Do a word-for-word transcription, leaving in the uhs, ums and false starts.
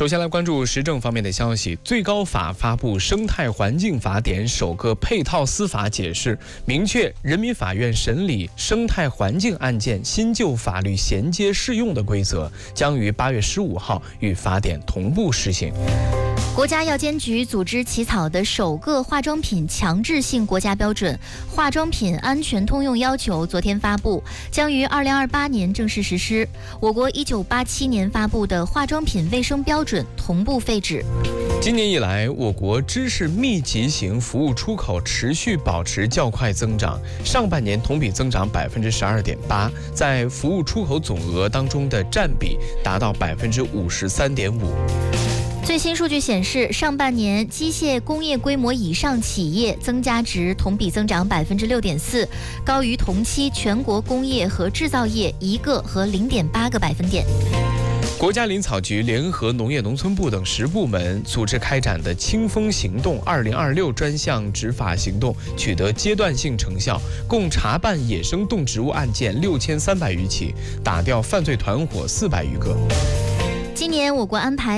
首先来关注时政方面的消息。最高法发布《生态环境法典》首个配套司法解释，明确人民法院审理生态环境案件新旧法律衔接适用的规则，将于八月十五号与法典同步施行。 国家药监局组织起草的首个化妆品强制性国家标准《化妆品安全通用要求》昨天发布，将于二零二八年正式实施。我国一九八七年发布的化妆品卫生标准同步废止。 今年以来，我国知识密集型服务出口持续保持较快增长，上半年同比增长百分之十二点八，在服务出口总额当中的占比达到百分之五十三点五。 最新数据显示，上半年机械工业规模以上企业增加值同比增长百分之六点四，高于同期全国工业和制造业一个和零点八个百分点。 国家林草局联合农业农村部等十部门组织开展的清风行动二零二六专项执法行动取得阶段性成效，共查办野生动植物案件六千三百余起，打掉犯罪团伙四百余个。 今年我国安排